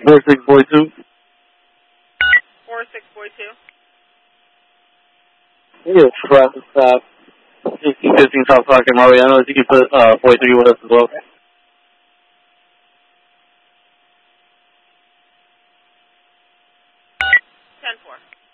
4642. 4642. Yeah, traffic stop. 15 South Park in Mariano. If you can put 43 with us as well. 10-4.